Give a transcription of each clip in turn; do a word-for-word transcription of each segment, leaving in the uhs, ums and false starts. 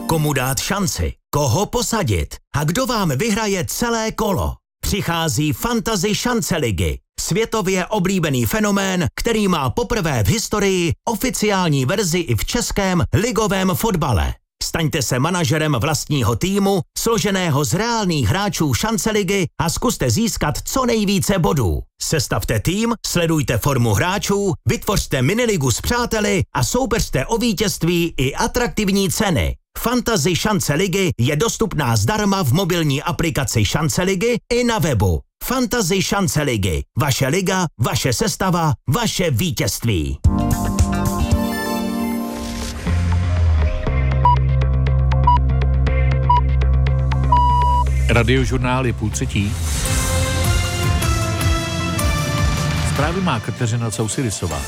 Komu dát šanci? Koho posadit? A kdo vám vyhraje celé kolo? Přichází Fantasy šance ligy. Světově oblíbený fenomén, který má poprvé v historii oficiální verzi i v českém ligovém fotbale. Staňte se manažerem vlastního týmu, složeného z reálných hráčů šance ligy a zkuste získat co nejvíce bodů. Sestavte tým, sledujte formu hráčů, vytvořte miniligu s přáteli a soupeřte o vítězství i atraktivní ceny. Fantasy šance ligy je dostupná zdarma v mobilní aplikaci Šance ligy i na webu. Fantasy šance ligy. Vaše liga, vaše sestava, vaše vítězství. Radiožurnál je půl třetí. Zprávy má Kateřina Causirisová.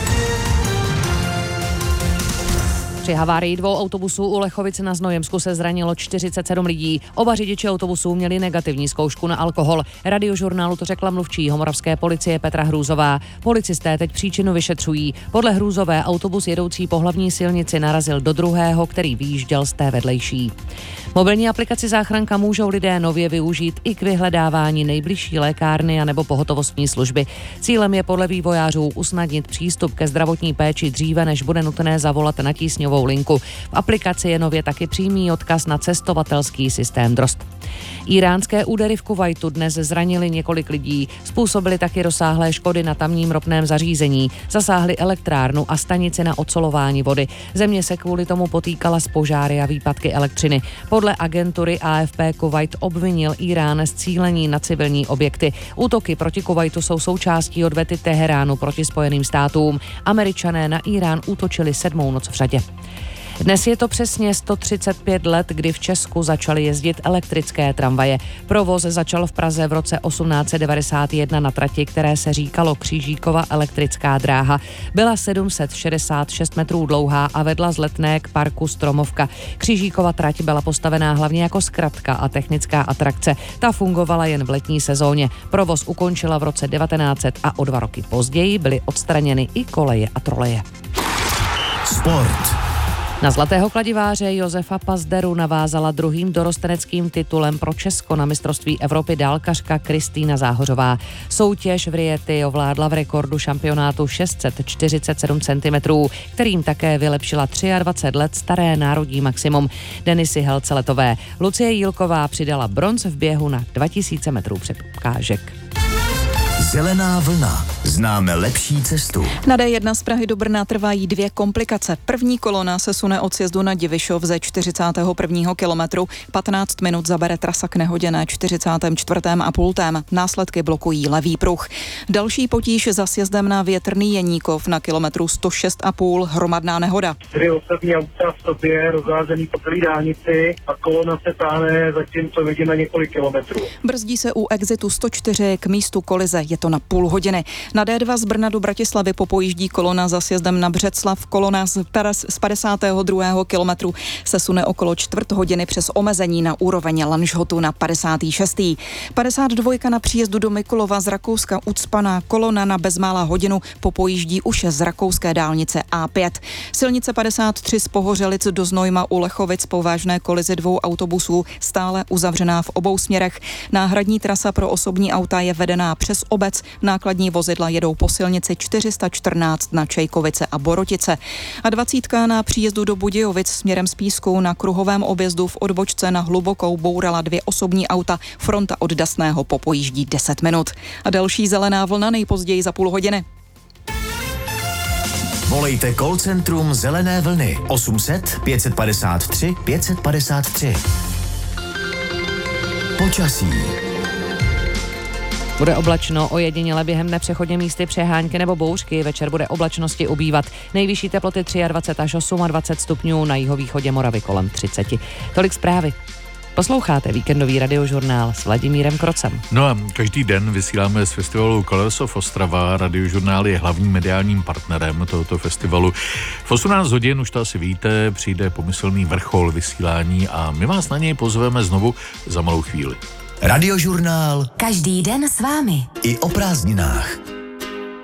Při havárii dvou autobusů u Lechovic na Znojemsku se zranilo čtyřicet sedm lidí. Oba řidiči autobusů měli negativní zkoušku na alkohol. Radiožurnálu to řekla mluvčí jihomoravské policie Petra Hrůzová. Policisté teď příčinu vyšetřují. Podle Hrůzové autobus jedoucí po hlavní silnici narazil do druhého, který vyjížděl z té vedlejší. Mobilní aplikaci Záchranka můžou lidé nově využít i k vyhledávání nejbližší lékárny a nebo pohotovostní služby. Cílem je podle vývojářů usnadnit přístup ke zdravotní péči dříve, než bude nutné zavolat na tísňovou linku. V aplikaci je nově taky přímý odkaz na cestovatelský systém Drozd. Iránské údery v Kuvajtu dnes zranili několik lidí, způsobili taky rozsáhlé škody na tamním ropném zařízení, zasáhly elektrárnu a stanici na odsolování vody. Země se kvůli tomu potýkala s požáry a výpadky elektřiny. Podle agentury A F P Kuvajt obvinil Irán z cílení na civilní objekty. Útoky proti Kuvajtu jsou součástí odvety Teheránu proti Spojeným státům. Američané na Irán útočili sedmou noc v řadě. Dnes je to přesně sto třicet pět let, kdy v Česku začaly jezdit elektrické tramvaje. Provoz začal v Praze v roce osmnáct set devadesát jedna na trati, které se říkalo Křížíkova elektrická dráha. Byla sedm set šedesát šest metrů dlouhá a vedla z Letné k parku Stromovka. Křížíkova trať byla postavená hlavně jako zkratka a technická atrakce. Ta fungovala jen v letní sezóně. Provoz ukončila v roce devatenáct set a o dva roky později byly odstraněny i koleje a troleje. Sport. Na zlatého kladiváře Josefa Pazderu navázala druhým dorosteneckým titulem pro Česko na mistrovství Evropy dálkařka Kristýna Záhořová. Soutěž v Rieti ovládla v rekordu šampionátu šest set čtyřicet sedm centimetrů, kterým také vylepšila dvacet tři let staré národní maximum Denisy Helceletové. Lucie Jílková přidala bronz v běhu na dva tisíce metrů překážek. Zelená vlna. Známe lepší cestu. Na D jedna z Prahy do Brna trvají dvě komplikace. První kolona se sune od sjezdu na Divišov ze čtyřicátého prvního kilometru. patnáct minut zabere trasa k nehodě na čtyřicátém čtvrtém a pultém. Následky blokují levý pruh. Další potíž za sjezdem na Větrný Jeníkov na kilometru sto šest a půl. Hromadná nehoda. Tři osobní auta v sobě rozházený po celé dálnici a kolona se táhne zatímco vidíme několik kilometrů. Brzdí se u exitu sto čtyři k místu kolize. Je to na půl hodiny. Na D dva z Brna do Bratislavy popojíždí kolona za sjezdem na Břeclav. Kolona z, z padesátého druhého kilometru se sune okolo čtvrt hodiny přes omezení na úroveň Lanžhotu na padesátý šestý padesát dva na příjezdu do Mikulova z Rakouska ucpaná kolona na bezmála hodinu popojíždí už z rakouské dálnice A pět. Silnice padesát tři z Pohořelic do Znojma u Lechovic po vážné kolizi dvou autobusů stále uzavřená v obou směrech. Náhradní trasa pro osobní auta je vedená přes obec. Nákladní vozidla jedou po silnici čtyři sta čtrnáct na Čejkovice a Borotice. A dvacítka na příjezdu do Budějovic směrem z Písku na kruhovém objezdu v odbočce na Hlubokou bourala dvě osobní auta. Fronta od Dasného popojíždí deset minut. A další zelená vlna nejpozději za půl hodiny. Volejte call centrum Zelené vlny osm set pět set padesát tři pět set padesát tři. Počasí. Bude oblačno, ojediněle během dne přechodně místy přehánky nebo bouřky. Večer bude oblačnosti ubývat. Nejvyšší teploty dvacet tři až dvacet osm stupňů, na jihovýchodě Moravy kolem třicet. Tolik zprávy. Posloucháte víkendový radiožurnál s Vladimírem Krocem. No a každý den vysíláme z festivalu Colors of Ostrava. Radiožurnál je hlavním mediálním partnerem tohoto festivalu. V osmnáct hodin, už to asi víte, přijde pomyslný vrchol vysílání a my vás na něj pozveme znovu za malou chvíli. Radiožurnál. Každý den s vámi. I o prázdninách.